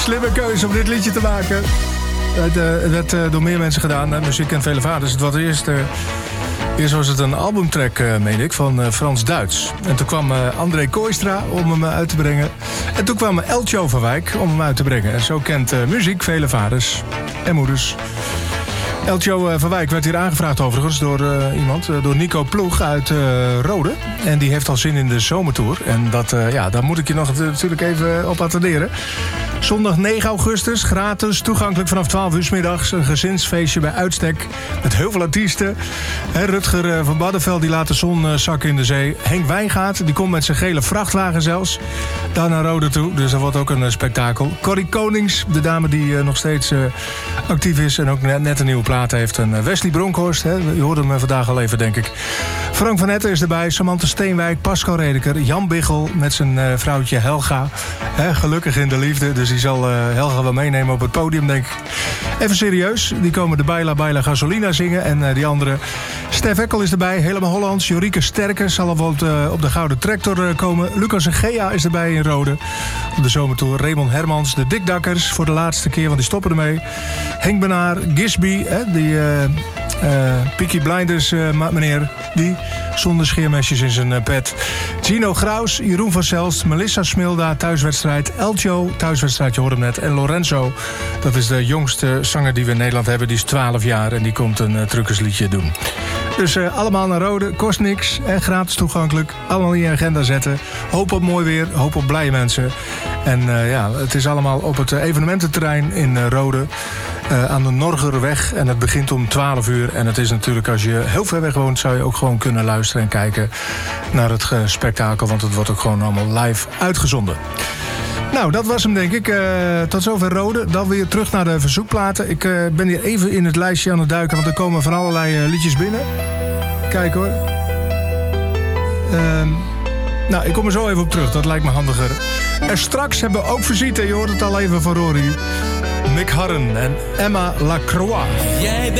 Slimme keuze om dit liedje te maken. Het werd door meer mensen gedaan. Muziek kent vele vaders. Het was eerst was het een albumtrack, meen ik, van Frans-Duits. En toen kwam André Kooistra om hem uit te brengen. En toen kwam Eltjo van Wijk om hem uit te brengen. En zo kent muziek vele vaders en moeders. Eltjo van Wijk werd hier aangevraagd overigens door door Nico Ploeg uit Rode. En die heeft al zin in de zomertour. En daar moet ik je nog natuurlijk even op attenderen. Zondag 9 augustus, gratis, toegankelijk vanaf 12 uur 's middags. Een gezinsfeestje bij uitstek met heel veel artiesten. Rutger van Baddenveld die laat de zon zakken in de zee. Henk Wijngaard, die komt met zijn gele vrachtwagen zelfs daar naar Rode toe. Dus dat wordt ook een spektakel. Corrie Konings, de dame die nog steeds actief is en ook net een nieuwe plaat heeft. En Wesley Bronkhorst, u hoorde hem vandaag al even, denk ik. Frank van Etten is erbij, Samantha Steenwijk, Pascal Redeker, Jan Biggel met zijn vrouwtje Helga. Gelukkig in de liefde, dus die zal Helga wel meenemen op het podium, denk ik. Even serieus, die komen de Baila Baila Gasolina zingen. En die andere, Stef Ekkel is erbij, helemaal Hollands. Jorike Sterker zal al op de Gouden Tractor komen. Lucas en Gea is erbij in Rode op de zomertour. Raymond Hermans, de Dikdakkers voor de laatste keer, want die stoppen ermee. Henk Benaar, Gisby, die Peaky Blinders meneer, die zonder scheermesjes in zijn pet. Gino Graus, Jeroen van Zelst, Melissa Smilda, thuiswedstrijd. Eltjo, thuiswedstrijd, je hoort hem net. En Lorenzo, dat is de jongste zanger die we in Nederland hebben. Die is 12 jaar en die komt een truckersliedje doen. Dus allemaal naar Rode, kost niks en gratis toegankelijk. Allemaal in je agenda zetten. Hoop op mooi weer, hoop op blije mensen. En het is allemaal op het evenemententerrein in Rode. Aan de Norgerweg. En het begint om 12 uur. En het is natuurlijk, als je heel ver weg woont, zou je ook gewoon kunnen luisteren en kijken naar het spektakel. Want het wordt ook gewoon allemaal live uitgezonden. Nou, dat was hem, denk ik. Tot zover Rode. Dan weer terug naar de verzoekplaten. Ik ben hier even in het lijstje aan het duiken, want er komen van allerlei liedjes binnen. Kijk hoor. Ik kom er zo even op terug. Dat lijkt me handiger. En straks hebben we ook visite. Je hoort het al even van Rory. Mick Harren en Emma Lacroix. Jij